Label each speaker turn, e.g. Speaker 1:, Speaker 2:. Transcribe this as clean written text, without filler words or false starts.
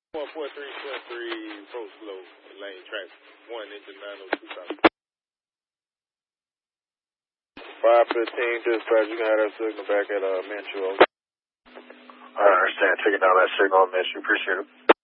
Speaker 1: 143.3, approach slow, lane traffic, 1 into 902 south. 515, dispatch, you can have that signal back at Manchu. I understand, taking down that signal on Manchu, appreciate it.